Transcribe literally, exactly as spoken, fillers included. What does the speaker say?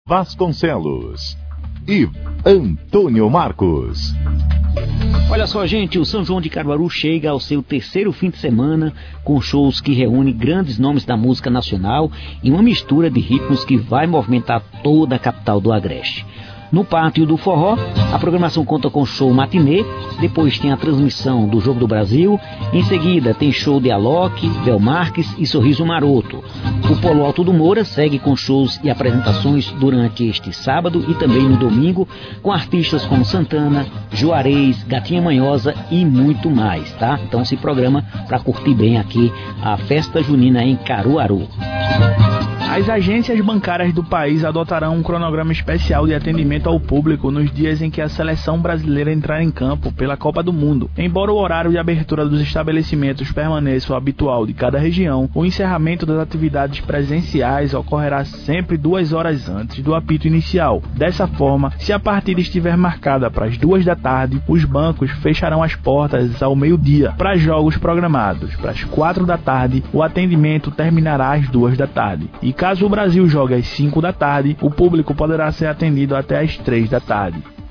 Vasconcelos e Antônio Marcos. Olha só, gente, o São João de Caruaru chega ao seu terceiro fim de semana com shows que reúnem grandes nomes da música nacional e uma mistura de ritmos que vai movimentar toda a capital do Agreste. No Pátio do Forró, a programação conta com show matinê, depois tem a transmissão do Jogo do Brasil, em seguida tem show de Alok, Bel Marques e Sorriso Maroto. O Polo Alto do Moura segue com shows e apresentações durante este sábado e também no domingo, com artistas como Santana, Juarez, Gatinha Manhosa e muito mais, tá? Então se programa para curtir bem aqui a festa junina em Caruaru. As agências bancárias do país adotarão um cronograma especial de atendimento ao público nos dias em que a seleção brasileira entrar em campo pela Copa do Mundo. Embora o horário de abertura dos estabelecimentos permaneça o habitual de cada região, o encerramento das atividades presenciais ocorrerá sempre duas horas antes do apito inicial. Dessa forma, se a partida estiver marcada para as duas da tarde, os bancos fecharão as portas ao meio-dia para jogos programados. Para as quatro da tarde, o atendimento terminará às duas da tarde. E caso o Brasil jogue às cinco da tarde, o público poderá ser atendido até às três da tarde.